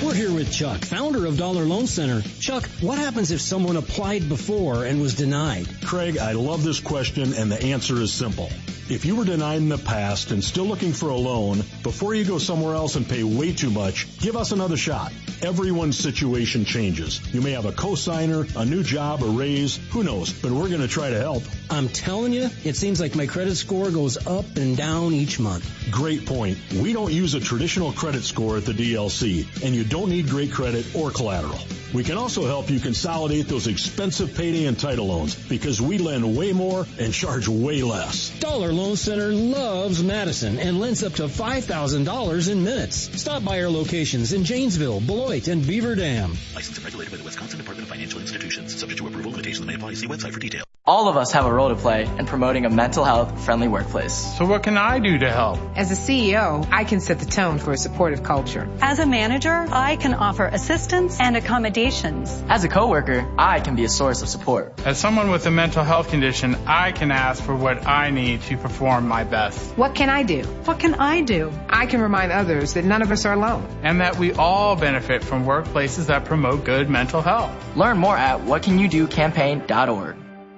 We're here with Chuck, founder of Dollar Loan Center. Chuck, what happens if someone applied before and was denied? Craig, I love this question, and the answer is simple. If you were denied in the past and still looking for a loan, before you go somewhere else and pay way too much, give us another shot. Everyone's situation changes. You may have a cosigner, a new job, a raise, who knows, but we're going to try to help. I'm telling you, it seems like my credit score goes up and down each month. Great point. We don't use a traditional credit score at the DLC, and you don't need great credit or collateral. We can also help you consolidate those expensive payday and title loans because we lend way more and charge way less. Dollar Loan Center loves Madison and lends up to $5,000 in minutes. Stop by our locations in Janesville, Beloit, and Beaver Dam. Licensed and regulated by the Wisconsin Department of Financial Institutions. Subject to approval. Limitations may apply. See website for details. All of us have a role to play in promoting a mental health friendly workplace. So what can I do to help? As a CEO, I can set the tone for a supportive culture. As a manager, I can offer assistance and accommodations. As a coworker, I can be a source of support. As someone with a mental health condition, I can ask for what I need to perform my best. What can I do? What can I do? I can remind others that none of us are alone. And that we all benefit from workplaces that promote good mental health. Learn more at whatcanyoudocampaign.org.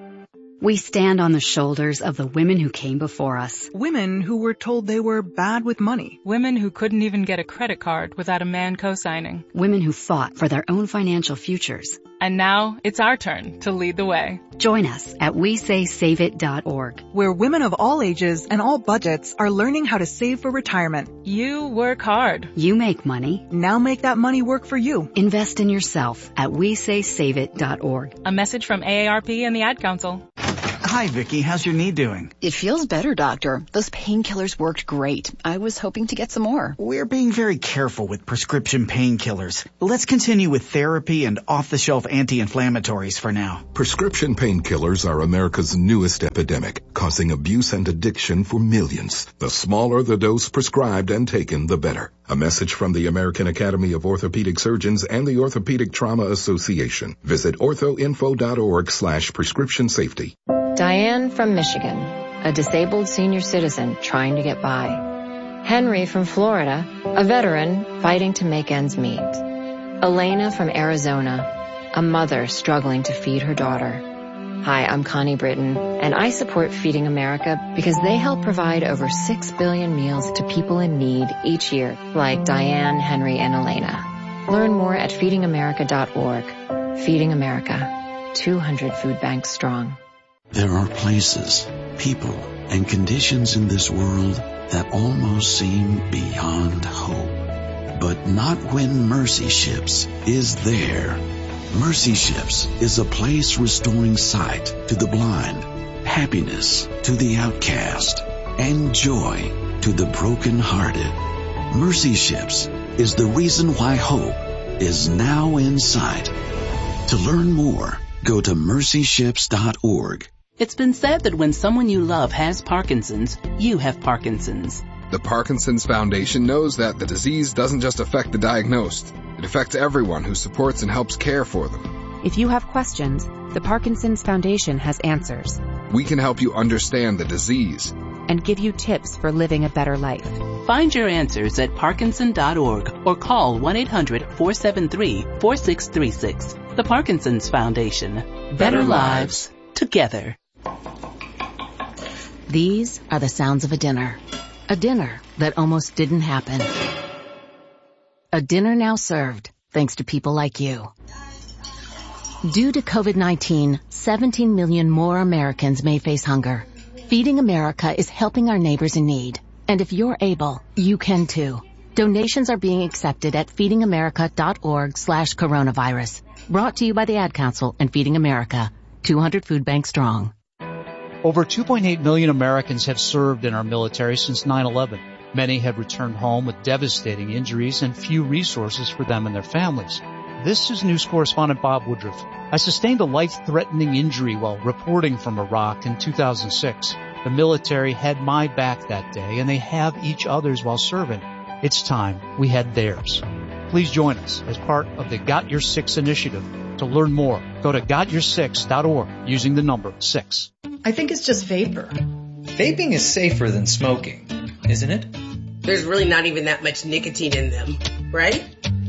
We stand on the shoulders of the women who came before us. Women who were told they were bad with money. Women who couldn't even get a credit card without a man co-signing. Women who fought for their own financial futures. And now it's our turn to lead the way. Join us at WeSaySaveIt.org, where women of all ages and all budgets are learning how to save for retirement. You work hard. You make money. Now make that money work for you. Invest in yourself at WeSaySaveIt.org. A message from AARP and the Ad Council. Hi, Vicki. How's your knee doing? It feels better, doctor. Those painkillers worked great. I was hoping to get some more. We're being very careful with prescription painkillers. Let's continue with therapy and off-the-shelf anti-inflammatories for now. Prescription painkillers are America's newest epidemic, causing abuse and addiction for millions. The smaller the dose prescribed and taken, the better. A message from the American Academy of Orthopedic Surgeons and the Orthopedic Trauma Association. Visit orthoinfo.org/prescription safety. Diane from Michigan, a disabled senior citizen trying to get by. Henry from Florida, a veteran fighting to make ends meet. Elena from Arizona, a mother struggling to feed her daughter. Hi, I'm Connie Britton, and I support Feeding America because they help provide over 6 billion meals to people in need each year, like Diane, Henry, and Elena. Learn more at feedingamerica.org. Feeding America, 200 food banks strong. There are places, people, and conditions in this world that almost seem beyond hope. But not when Mercy Ships is there. Mercy Ships is a place restoring sight to the blind, happiness to the outcast, and joy to the brokenhearted. Mercy Ships is the reason why hope is now in sight. To learn more, go to mercyships.org. It's been said that when someone you love has Parkinson's, you have Parkinson's. The Parkinson's Foundation knows that the disease doesn't just affect the diagnosed. It affects everyone who supports and helps care for them. If you have questions, the Parkinson's Foundation has answers. We can help you understand the disease and give you tips for living a better life. Find your answers at Parkinson.org or call 1-800-473-4636. The Parkinson's Foundation. Better lives together. These are the sounds of a dinner. A dinner that almost didn't happen. A dinner now served, thanks to people like you. Due to COVID-19, 17 million more Americans may face hunger. Feeding America is helping our neighbors in need. And if you're able, you can too. Donations are being accepted at feedingamerica.org/coronavirus. Brought to you by the Ad Council and Feeding America, 200 food banks strong. Over 2.8 million Americans have served in our military since 9/11. Many have returned home with devastating injuries and few resources for them and their families. This is news correspondent Bob Woodruff. I sustained a life-threatening injury while reporting from Iraq in 2006. The military had my back that day, and they have each other's while serving. It's time we had theirs. Please join us as part of the Got Your Six initiative. To learn more, go to gotyoursix.org using the number 6. I think it's just vapor. Vaping is safer than smoking, isn't it? There's really not even that much nicotine in them, right?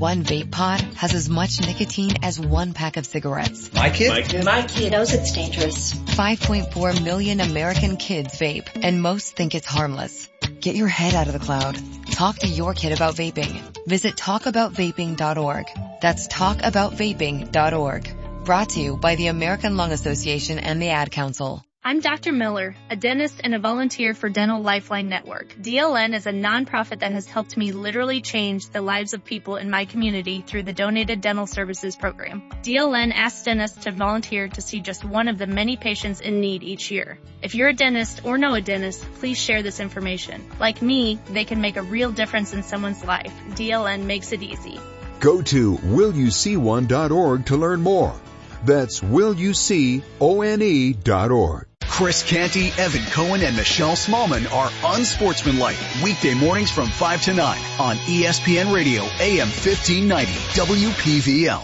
one vape pod has as much nicotine as one pack of cigarettes. My kid knows it's dangerous. 5.4 million American kids vape, and most think it's harmless. Get your head out of the cloud. Talk to your kid about vaping. Visit talkaboutvaping.org. That's talkaboutvaping.org. Brought to you by the American Lung Association and the Ad Council. I'm Dr. Miller, a dentist and a volunteer for Dental Lifeline Network. DLN is a nonprofit that has helped me literally change the lives of people in my community through the Donated Dental Services program. DLN asks dentists to volunteer to see just one of the many patients in need each year. If you're a dentist or know a dentist, please share this information. Like me, they can make a real difference in someone's life. DLN makes it easy. Go to willyouseeone.org to learn more. That's willyouseeone.org. Chris Canty, Evan Cohen, and Michelle Smallman are Unsportsmanlike. Weekday mornings from 5 to 9 on ESPN Radio, AM 1590, WPVL.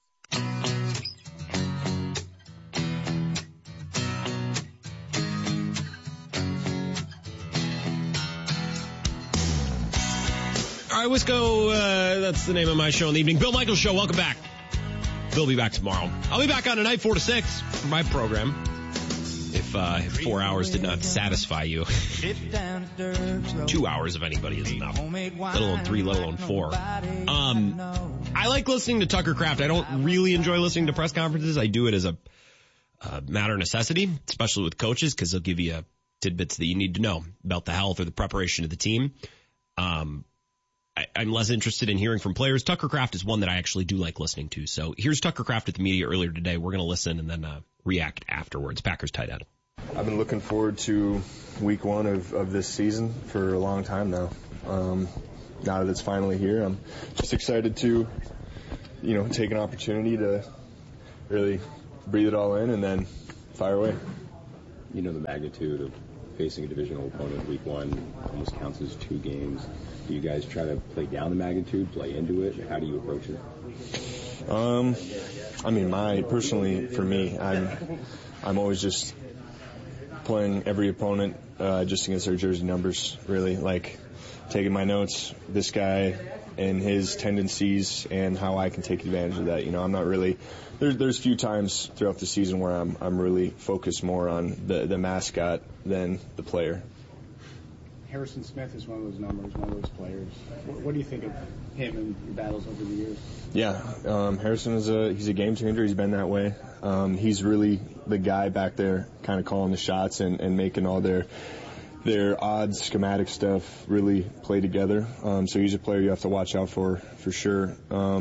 All right, Wisco, that's the name of my show in the evening. Bill Michaels Show, welcome back. Bill will be back tomorrow. I'll be back on tonight, 4 to 6 for my program. If 4 hours did not satisfy you, 2 hours if anybody is enough, let alone 3, let alone 4. I like listening to Tucker Kraft. I don't really enjoy listening to press conferences. I do it as a matter of necessity, especially with coaches, because they'll give you tidbits that you need to know about the health or the preparation of the team. I'm less interested in hearing from players. Tucker Kraft is one that I actually do like listening to. So here's Tucker Kraft at the media earlier today. We're going to listen and then react afterwards. Packers tight end. I've been looking forward to week 1 of this season for a long time now. Now that it's finally here, I'm just excited to, take an opportunity to really breathe it all in and then fire away. The magnitude of facing a divisional opponent week 1 almost counts as 2 games. Do you guys try to play down the magnitude, play into it? How do you approach it? Personally, for me, I'm always just playing every opponent just against their jersey numbers, really, like taking my notes, this guy and his tendencies and how I can take advantage of that. I'm not really, there's few times throughout the season where I'm really focused more on the mascot than the player. Harrison Smith is one of those numbers, one of those players. What do you think of him and your battles over the years? Yeah, Harrison he's a game changer. He's been that way. He's really the guy back there kind of calling the shots and making all their odd schematic stuff really play together. So he's a player you have to watch out for sure.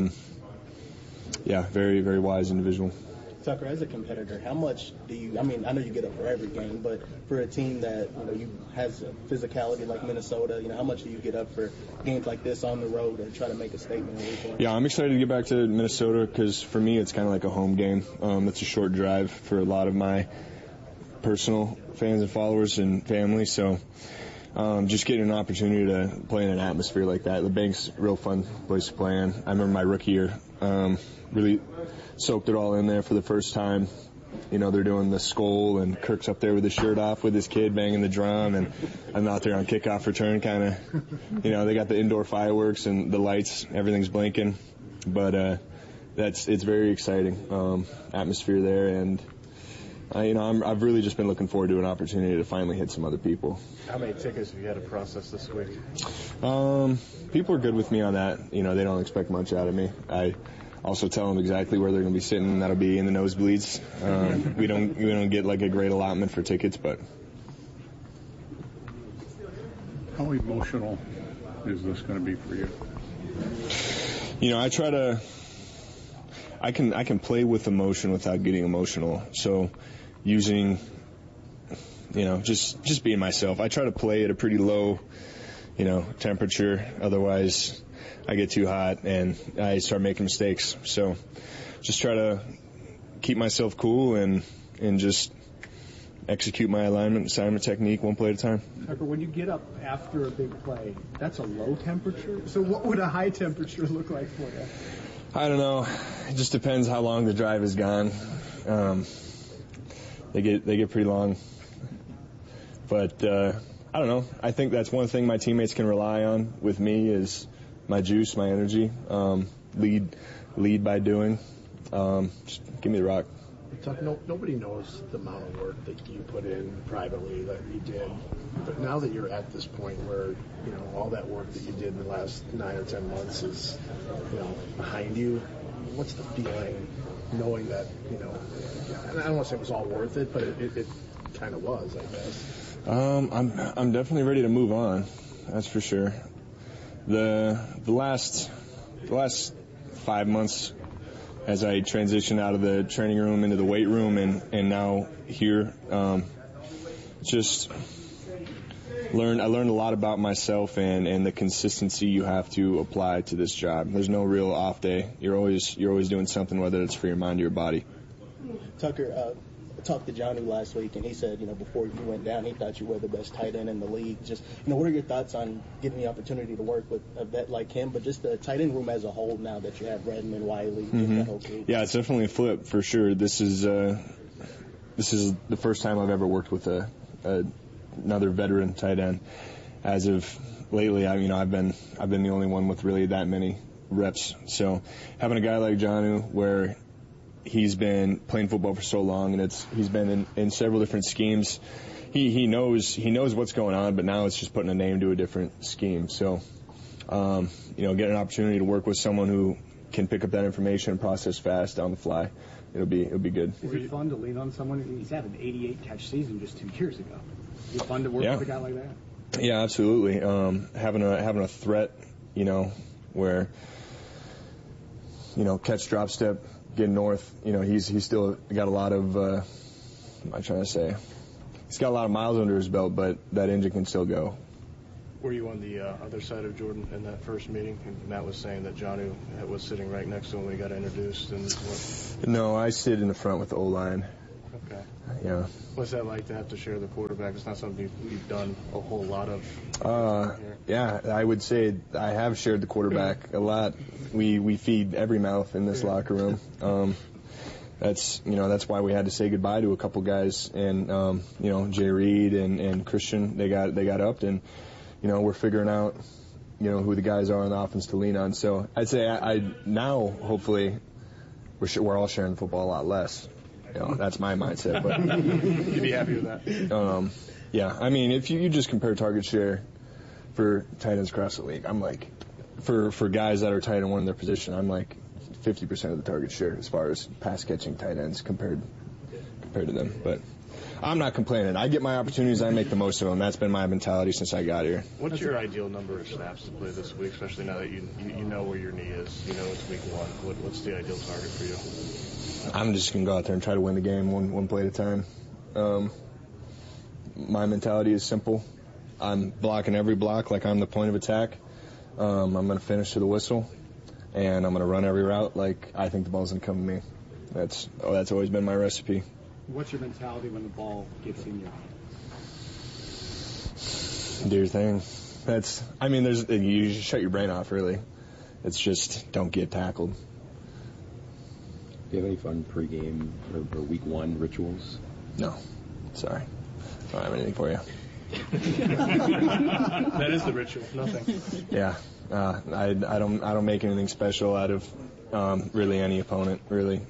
Very, very wise individual. Tucker, as a competitor, how much do you, I know you get up for every game, but for a team that, has a physicality like Minnesota, how much do you get up for games like this on the road and try to make a statement? Yeah, I'm excited to get back to Minnesota because for me it's kind of like a home game. It's a short drive for a lot of my personal fans and followers and family, so just getting an opportunity to play in an atmosphere like that. The Bank's a real fun place to play in. I remember my rookie year, really soaked it all in there for the first time. They're doing the skull and Kirk's up there with his shirt off with his kid banging the drum, and I'm out there on kickoff return kind of, they got the indoor fireworks and the lights, everything's blinking, but it's very exciting atmosphere there, and I've really just been looking forward to an opportunity to finally hit some other people. How many tickets have you had to process this week? People are good with me on that. They don't expect much out of me. I also tell them exactly where they're going to be sitting, and that'll be in the nosebleeds. We don't get like a great allotment for tickets, but. How emotional is this going to be for you? I try to. I can play with emotion without getting emotional. So, using, just being myself. I try to play at a pretty low, temperature. Otherwise, I get too hot and I start making mistakes. So just try to keep myself cool and just execute my assignment technique one play at a time. Tucker, when you get up after a big play, that's a low temperature? So what would a high temperature look like for you? I don't know. It just depends how long the drive is gone. They get pretty long. But I don't know. I think that's one thing my teammates can rely on with me is my juice, my energy. Lead by doing. Just give me the rock. Nobody knows the amount of work that you put in privately that you did. But now that you're at this point where, all that work that you did in the last 9 or 10 months is, behind you, what's the feeling knowing that, I don't want to say it was all worth it, but it kind of was, I guess. I'm definitely ready to move on. That's for sure. The last 5 months, as I transitioned out of the training room into the weight room and now here, I learned a lot about myself and the consistency you have to apply to this job. There's no real off day. You're always doing something, whether it's for your mind or your body. Tucker, I talked to Johnny last week, and he said, before you went down, he thought you were the best tight end in the league. Just, what are your thoughts on getting the opportunity to work with a vet like him, but just the tight end room as a whole now that you have Redmond, Wiley, the whole group? Yeah, it's definitely a flip for sure. This is the first time I've ever worked with another veteran tight end. As of lately, I've been the only one with really that many reps. So having a guy like Jonnu, where he's been playing football for so long, and he's been in several different schemes. He knows what's going on, but now it's just putting a name to a different scheme. So, get an opportunity to work with someone who can pick up that information and process fast on the fly. It'll be good. Is it fun to lean on someone? He's had an 88 catch season just 2 years ago. Is it fun to work with a guy like that? Yeah, absolutely. Having a threat, where catch, drop, step, get north. He's still got a lot of. What am I trying to say? He's got a lot of miles under his belt, but that engine can still go. Were you on the other side of Jordan in that first meeting? And Matt was saying that Jonnu was sitting right next to him when he got introduced. No, I sit in the front with the O-line. Okay. Yeah. What's that like to have to share the quarterback? It's not something you've done a whole lot of. Yeah, I would say I have shared the quarterback a lot. We feed every mouth in this locker room. That's why we had to say goodbye to a couple guys, and Jay Reed and Christian, they got upped, and we're figuring out who the guys are on the offense to lean on. So I'd say I now hopefully we're all sharing football a lot less. That's my mindset, but you'd be happy with that. Yeah, if you just compare target share for tight ends across the league, I'm like, for guys that are tight end one in their position, I'm like 50% of the target share as far as pass catching tight ends compared to them. But I'm not complaining. I get my opportunities, I make the most of them. That's been my mentality since I got here. What's your ideal number of snaps to play this week, especially now that you know where your knee is? It's week 1. What's the ideal target for you? I'm just going to go out there and try to win the game one play at a time. My mentality is simple. I'm blocking every block like I'm the point of attack. I'm going to finish to the whistle, and I'm going to run every route like I think the ball's going to come to me. That's always been my recipe. What's your mentality when the ball gets in your hand? Do your thing. You just shut your brain off, really. It's just don't get tackled. Do you have any fun pregame or week 1 rituals? No. Sorry. I don't have anything for you. That is the ritual. Nothing. Yeah. I don't make anything special out of really any opponent, really.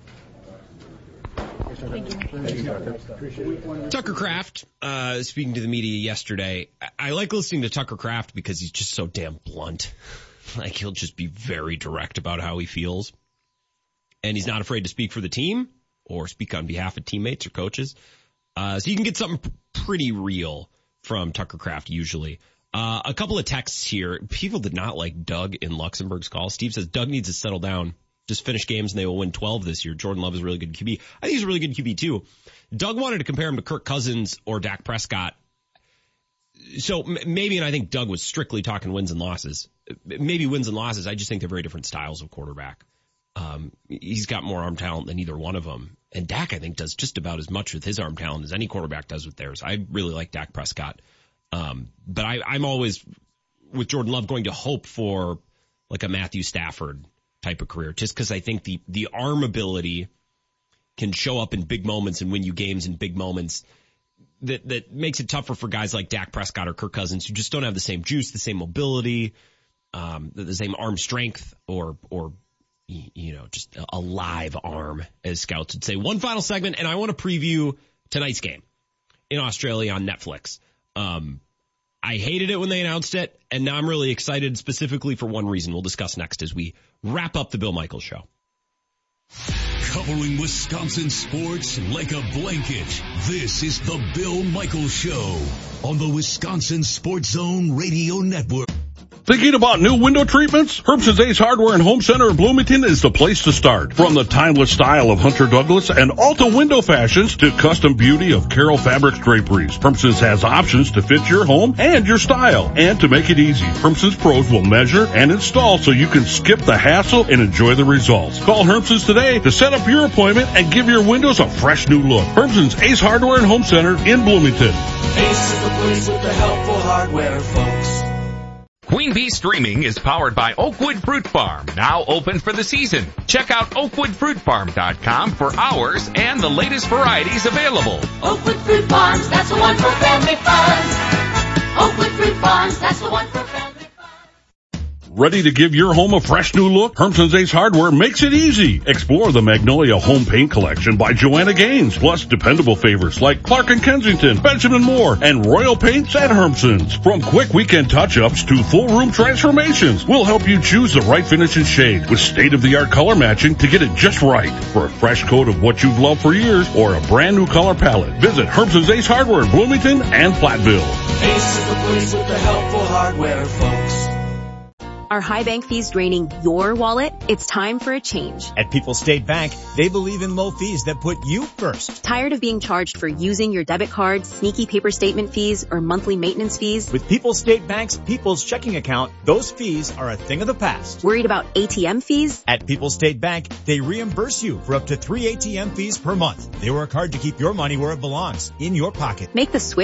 Tucker Kraft, speaking to the media yesterday, I like listening to Tucker Kraft because he's just so damn blunt. Like, he'll just be very direct about how he feels. And he's not afraid to speak for the team or speak on behalf of teammates or coaches. So you can get something pretty real from Tucker Kraft usually. A couple of texts here. People did not like Doug in Luxembourg's call. Steve says Doug needs to settle down. Just finish games and they will win 12 this year. Jordan Love is a really good QB. I think he's a really good QB too. Doug wanted to compare him to Kirk Cousins or Dak Prescott. So maybe, and I think Doug was strictly talking wins and losses. Maybe wins and losses. I just think they're very different styles of quarterback. He's got more arm talent than either one of them. And Dak, I think, does just about as much with his arm talent as any quarterback does with theirs. I really like Dak Prescott. But I'm always, with Jordan Love, going to hope for like a Matthew Stafford type of career, just because I think the arm ability can show up in big moments and win you games in big moments. That makes it tougher for guys like Dak Prescott or Kirk Cousins who just don't have the same juice, the same mobility. the same arm strength or just a live arm, as scouts would say. One final segment, and I want to preview tonight's game in Australia on Netflix. I hated it when they announced it, and now I'm really excited specifically for one reason we'll discuss next as we wrap up the Bill Michaels Show. Covering Wisconsin sports like a blanket, this is the Bill Michaels Show on the Wisconsin Sports Zone Radio Network. Thinking about new window treatments? Herbson's Ace Hardware and Home Center in Bloomington is the place to start. From the timeless style of Hunter Douglas and Alta window fashions to custom beauty of Carroll Fabrics draperies, Herbson's has options to fit your home and your style. And to make it easy, Herbson's pros will measure and install so you can skip the hassle and enjoy the results. Call Herbson's today to set up your appointment and give your windows a fresh new look. Herbson's Ace Hardware and Home Center in Bloomington. Ace is the place with the helpful hardware, folks. Queen Bee Streaming is powered by Oakwood Fruit Farm, now open for the season. Check out oakwoodfruitfarm.com for hours and the latest varieties available. Oakwood Fruit Farms, that's the one for family fun. Oakwood Fruit Farms, that's the one for family fun. Ready to give your home a fresh new look? Herbson's Ace Hardware makes it easy. Explore the Magnolia Home Paint Collection by Joanna Gaines, plus dependable favorites like Clark & Kensington, Benjamin Moore, and Royal Paints at Herbson's. From quick weekend touch-ups to full room transformations, we'll help you choose the right finish and shade with state-of-the-art color matching to get it just right. For a fresh coat of what you've loved for years or a brand new color palette, visit Herbson's Ace Hardware in Bloomington and Platteville. Ace is the place with the helpful hardware, folks. Are high bank fees draining your wallet? It's time for a change. At People's State Bank, they believe in low fees that put you first. Tired of being charged for using your debit card, sneaky paper statement fees, or monthly maintenance fees? With People's State Bank's People's Checking Account, those fees are a thing of the past. Worried about ATM fees? At People's State Bank, they reimburse you for up to 3 ATM fees per month. They work hard to keep your money where it belongs, in your pocket. Make the switch